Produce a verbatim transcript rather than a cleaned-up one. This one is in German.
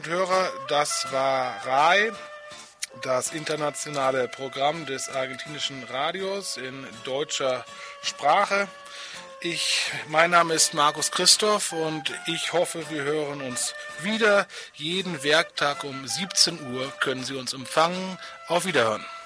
Hörer, das war R A I, das internationale Programm des argentinischen Radios in deutscher Sprache. Ich, mein Name ist Markus Christoph und ich hoffe, wir hören uns wieder. Jeden Werktag um siebzehn Uhr können Sie uns empfangen. Auf Wiederhören.